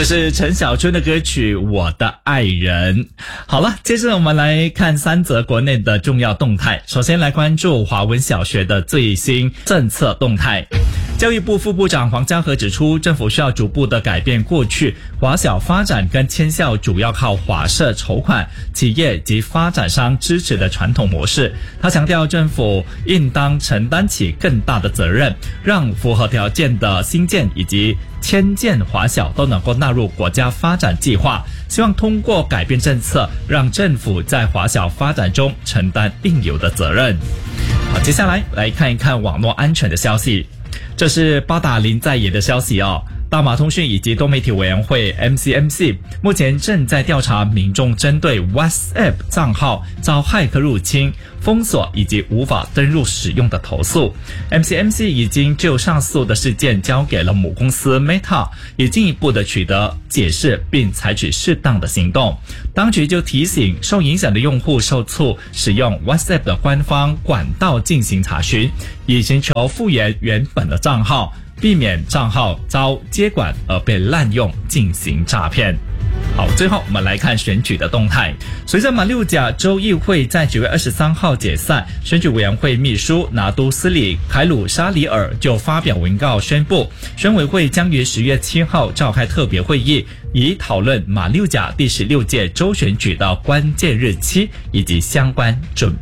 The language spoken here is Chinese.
这是陈小春的歌曲《我的爱人》。好了，接着我们来看3则国内的重要动态。首先来关注华文小学的最新政策动态。教育部副部长黄家和指出，政府需要逐步的改变过去华小发展跟迁校主要靠华社筹款、企业及发展商支持的传统模式。他强调，政府应当承担起更大的责任，让符合条件的新建以及迁建华小都能够纳入国家发展计划，希望通过改变政策，让政府在华小发展中承担应有的责任。好，接下来看一看网络安全的消息。这是八达林在野的消息哦。大马通讯以及多媒体委员会 MCMC 目前正在调查民众针对 WhatsApp 账号遭骇客入侵、封锁以及无法登入使用的投诉。MCMC 已经就上诉的事件交给了母公司 Meta， 也进一步的取得解释并采取适当的行动。当局就提醒受影响的用户受促使用 WhatsApp 的官方管道进行查询，以寻求复原原本的账号，避免账号遭接管而被滥用进行诈骗。好，最后我们来看选举的动态。随着马六甲州议会在9月23号解散，选举委员会秘书拿督斯里凯鲁沙里尔就发表文告宣布，选委会将于10月7号召开特别会议，以讨论马六甲第16届州选举的关键日期以及相关准备